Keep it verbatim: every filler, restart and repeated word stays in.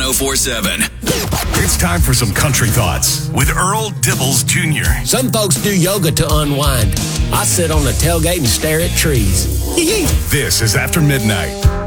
four seven. It's time for some country thoughts with Earl Dibbles Junior Some folks do yoga to unwind. I sit on the tailgate and stare at trees. This is After Midnight.